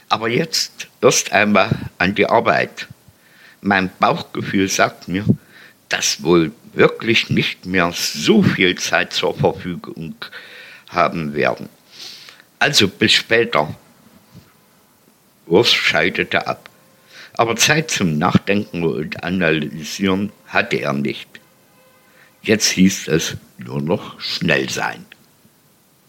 Aber jetzt erst einmal an die Arbeit. Mein Bauchgefühl sagt mir, dass wohl wirklich nicht mehr so viel Zeit zur Verfügung haben werden. Also bis später. Urs schaltete ab. Aber Zeit zum Nachdenken und Analysieren hatte er nicht. Jetzt hieß es nur noch schnell sein.